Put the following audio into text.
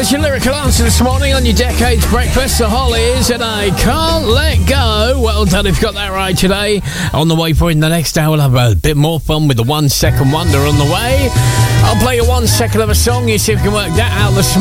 There's your lyrical answer this morning on your Decades Breakfast. The Hollies and I Can't Let Go. Well done if you got that right today. On the way for in the next hour, we'll have a bit more fun with the 1 Second Wonder on the way. I'll play you 1 second of a song. You see if you can work that out this